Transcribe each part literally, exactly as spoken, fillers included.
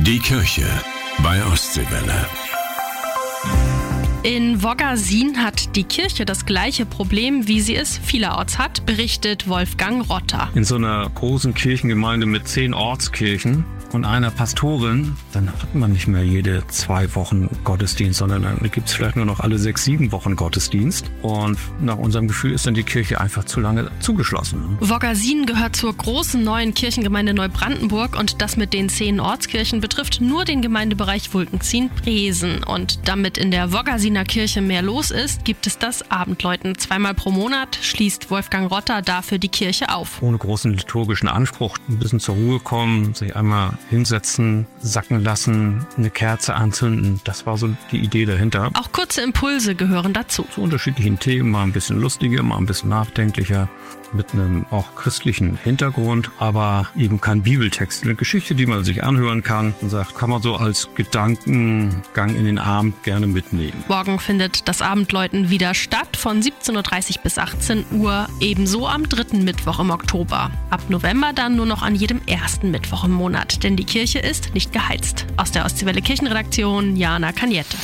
Die Kirche bei Ostseewelle. In Woggersin hat die Kirche das gleiche Problem, wie sie es vielerorts hat, berichtet Wolfgang Rotter. In so einer großen Kirchengemeinde mit zehn Ortskirchen und einer Pastorin, dann hat man nicht mehr jede zwei Wochen Gottesdienst, sondern dann gibt es vielleicht nur noch alle sechs, sieben Wochen Gottesdienst. Und nach unserem Gefühl ist dann die Kirche einfach zu lange zugeschlossen. Woggersin gehört zur großen neuen Kirchengemeinde Neubrandenburg und das mit den zehn Ortskirchen betrifft nur den Gemeindebereich Wulkenzien-Bresen. Und damit in der Woggersiner Kirche mehr los ist, gibt es das Abendläuten. Zweimal pro Monat schließt Wolfgang Rotter dafür die Kirche auf. Ohne großen liturgischen Anspruch, ein bisschen zur Ruhe kommen, sich einmal hinsetzen, sacken lassen, eine Kerze anzünden. Das war so die Idee dahinter. Auch kurze Impulse gehören dazu. Zu unterschiedlichen Themen, mal ein bisschen lustiger, mal ein bisschen nachdenklicher, mit einem auch christlichen Hintergrund, aber eben kein Bibeltext. Eine Geschichte, die man sich anhören kann und sagt, kann man so als Gedankengang in den Abend gerne mitnehmen. Morgen findet das Abendläuten wieder statt, von siebzehn Uhr dreißig bis achtzehn Uhr, ebenso am dritten Mittwoch im Oktober. Ab November dann nur noch an jedem ersten Mittwoch im Monat, denn die Kirche ist nicht geheizt. Aus der Ostseewelle Kirchenredaktion, Jana Kaniette.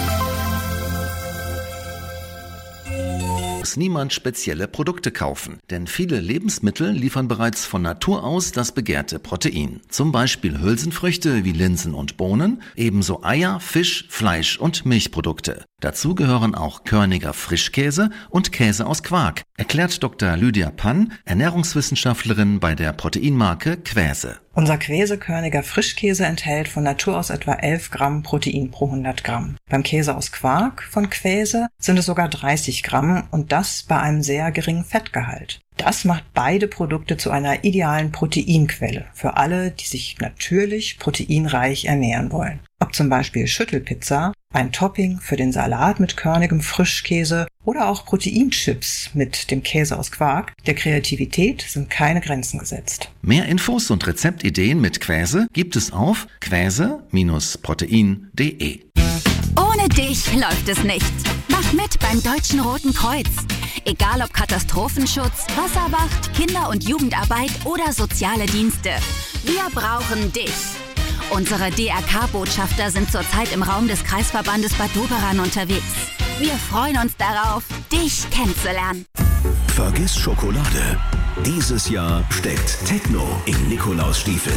Muss niemand spezielle Produkte kaufen, denn viele Lebensmittel liefern bereits von Natur aus das begehrte Protein. Zum Beispiel Hülsenfrüchte wie Linsen und Bohnen, ebenso Eier, Fisch, Fleisch und Milchprodukte. Dazu gehören auch körniger Frischkäse und Käse aus Quark, erklärt Doktor Lydia Pann, Ernährungswissenschaftlerin bei der Proteinmarke Quäse. Unser Quäse-körniger Frischkäse enthält von Natur aus etwa elf Gramm Protein pro hundert Gramm. Beim Käse aus Quark von Quäse sind es sogar dreißig Gramm und das bei einem sehr geringen Fettgehalt. Das macht beide Produkte zu einer idealen Proteinquelle für alle, die sich natürlich proteinreich ernähren wollen. Ob zum Beispiel Schüttelpizza, ein Topping für den Salat mit körnigem Frischkäse oder auch Proteinchips mit dem Käse aus Quark, der Kreativität sind keine Grenzen gesetzt. Mehr Infos und Rezeptideen mit Quäse gibt es auf quäse Bindestrich protein punkt de. Ohne dich läuft es nicht. Mach mit beim Deutschen Roten Kreuz. Egal ob Katastrophenschutz, Wasserwacht, Kinder- und Jugendarbeit oder soziale Dienste. Wir brauchen dich. Unsere D R K-Botschafter sind zurzeit im Raum des Kreisverbandes Bad Doberan unterwegs. Wir freuen uns darauf, dich kennenzulernen. Vergiss Schokolade. Dieses Jahr steckt Techno in Nikolausstiefel.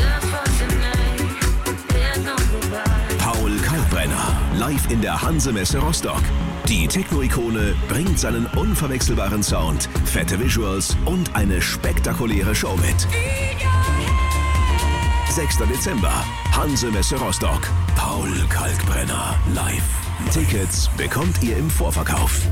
Paul Kalkbrenner, live in der Hanse-Messe Rostock. Die Techno-Ikone bringt seinen unverwechselbaren Sound, fette Visuals und eine spektakuläre Show mit. sechster Dezember, Hanse-Messe Rostock. Paul Kalkbrenner live. Tickets bekommt ihr im Vorverkauf.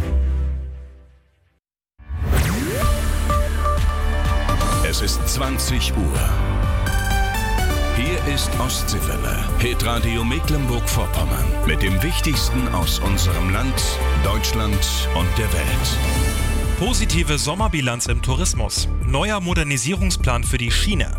Es ist zwanzig Uhr. Hier ist Ostseewelle, Hitradio Mecklenburg-Vorpommern. Mit dem Wichtigsten aus unserem Land, Deutschland und der Welt. Positive Sommerbilanz im Tourismus. Neuer Modernisierungsplan für die Schiene.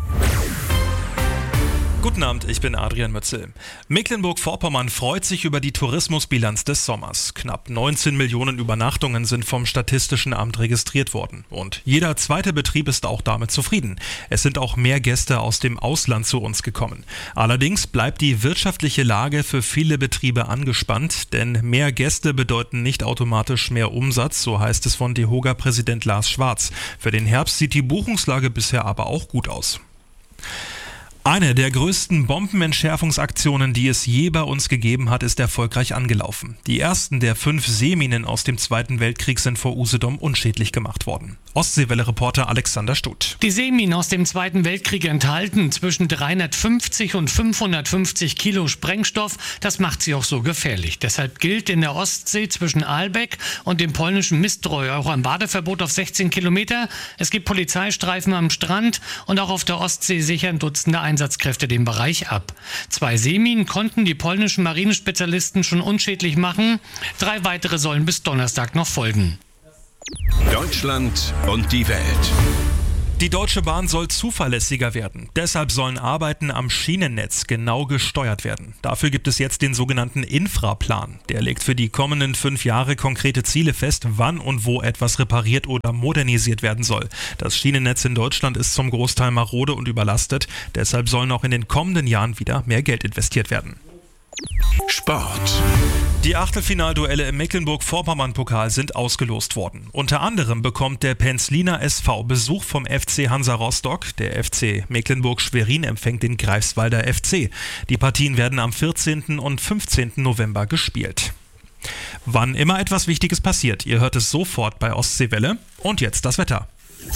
Guten Abend, ich bin Adrian Mützel. Mecklenburg-Vorpommern freut sich über die Tourismusbilanz des Sommers. Knapp neunzehn Millionen Übernachtungen sind vom Statistischen Amt registriert worden. Und jeder zweite Betrieb ist auch damit zufrieden. Es sind auch mehr Gäste aus dem Ausland zu uns gekommen. Allerdings bleibt die wirtschaftliche Lage für viele Betriebe angespannt, denn mehr Gäste bedeuten nicht automatisch mehr Umsatz, so heißt es von DEHOGA-Präsident Lars Schwarz. Für den Herbst sieht die Buchungslage bisher aber auch gut aus. Eine der größten Bombenentschärfungsaktionen, die es je bei uns gegeben hat, ist erfolgreich angelaufen. Die ersten der fünf Seeminen aus dem Zweiten Weltkrieg sind vor Usedom unschädlich gemacht worden. Ostseewelle-Reporter Alexander Stutt. Die Seeminen aus dem Zweiten Weltkrieg enthalten zwischen dreihundertfünfzig und fünfhundertfünfzig Kilo Sprengstoff. Das macht sie auch so gefährlich. Deshalb gilt in der Ostsee zwischen Aalbeck und dem polnischen Mistroj auch ein Badeverbot auf sechzehn Kilometer. Es gibt Polizeistreifen am Strand und auch auf der Ostsee sichern Dutzende Einsatzkräfte den Bereich ab. Zwei Seeminen konnten die polnischen Marinespezialisten schon unschädlich machen. Drei weitere sollen bis Donnerstag noch folgen. Deutschland und die Welt. Die Deutsche Bahn soll zuverlässiger werden. Deshalb sollen Arbeiten am Schienennetz genau gesteuert werden. Dafür gibt es jetzt den sogenannten Infraplan. Der legt für die kommenden fünf Jahre konkrete Ziele fest, wann und wo etwas repariert oder modernisiert werden soll. Das Schienennetz in Deutschland ist zum Großteil marode und überlastet. Deshalb sollen auch in den kommenden Jahren wieder mehr Geld investiert werden. Sport. Die Achtelfinalduelle im Mecklenburg-Vorpommern-Pokal sind ausgelost worden. Unter anderem bekommt der Penzliner S V Besuch vom F C Hansa Rostock. Der F C Mecklenburg-Schwerin empfängt den Greifswalder F C. Die Partien werden am vierzehnten und fünfzehnten November gespielt. Wann immer etwas Wichtiges passiert, ihr hört es sofort bei Ostseewelle. Und jetzt das Wetter.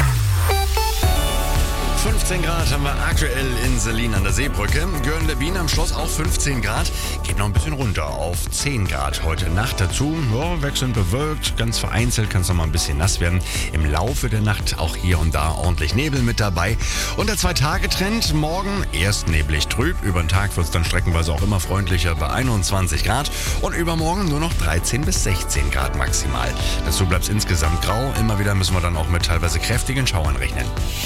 fünfzehn Grad haben wir aktuell in Selin an der Seebrücke. Görn-Lebbin am Schloss auch fünfzehn Grad. Geht noch ein bisschen runter auf zehn Grad heute Nacht dazu. Ja, wechselnd bewölkt, ganz vereinzelt kann es noch mal ein bisschen nass werden. Im Laufe der Nacht auch hier und da ordentlich Nebel mit dabei. Und der Zwei-Tage-Trend, morgen erst neblig trüb. Über den Tag wird es dann streckenweise auch immer freundlicher bei einundzwanzig Grad. Und übermorgen nur noch dreizehn bis sechzehn Grad maximal. Dazu bleibt es insgesamt grau. Immer wieder müssen wir dann auch mit teilweise kräftigen Schauern rechnen.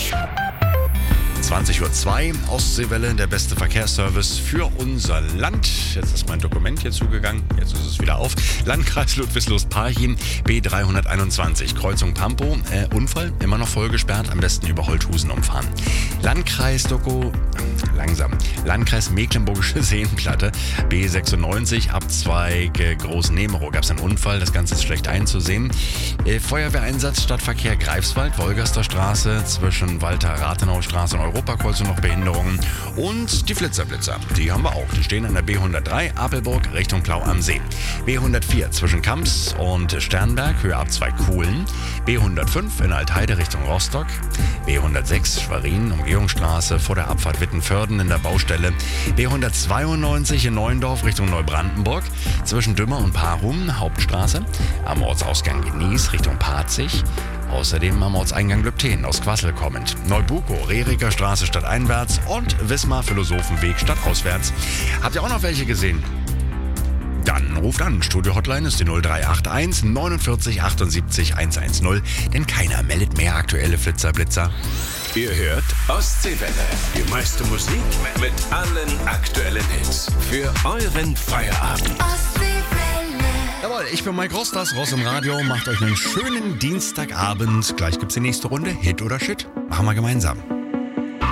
zwanzig Uhr zwei, Ostseewelle, der beste Verkehrsservice für unser Land. Jetzt ist mein Dokument hier zugegangen, jetzt ist es wieder auf. Landkreis Ludwigslust-Parchim, B dreihunderteinundzwanzig, Kreuzung Pampo, äh, Unfall, immer noch voll gesperrt, am besten über Holthusen umfahren. Landkreis Doku, langsam, Landkreis Mecklenburgische Seenplatte, B sechsundneunzig, Abzweig äh, Groß-Nemerow, gab es einen Unfall, das Ganze ist schlecht einzusehen. Äh, Feuerwehreinsatz, Stadtverkehr Greifswald, Wolgaster Straße, zwischen Walter-Rathenau-Straße und Europakreuzung noch Behinderungen. Und die Flitzerblitzer, die haben wir auch. Die stehen an der B hundertdrei, Apelburg, Richtung Klau am See. B hundertvier zwischen Kamps und Sternberg, Höhe Abzweig Kuhlen. B hundertfünf in Altheide Richtung Rostock. B hundertsechs Schwerin, Umgehungsstraße vor der Abfahrt Wittenförden in der Baustelle. B hundertzweiundneunzig in Neuendorf Richtung Neubrandenburg. Zwischen Dümmer und Parum, Hauptstraße. Am Ortsausgang Genieß Richtung Parzig. Außerdem am Ortseingang Lübten aus Quassel kommend. Neubuko, Rehriker Straße stadteinwärts und Wismar Philosophenweg stadtauswärts. Habt ihr auch noch welche gesehen? Dann ruft an. Studio-Hotline ist die null drei acht eins neunundvierzig achtundsiebzig hundertzehn. Denn keiner meldet mehr aktuelle Flitzerblitzer. Ihr hört Ostseewelle. Die meiste Musik mit allen aktuellen Hits. Für euren Feierabend. Jawohl, ich bin Mike Rostas, Ross im Radio. Macht euch einen schönen Dienstagabend. Gleich gibt's die nächste Runde. Hit oder Shit. Machen wir gemeinsam.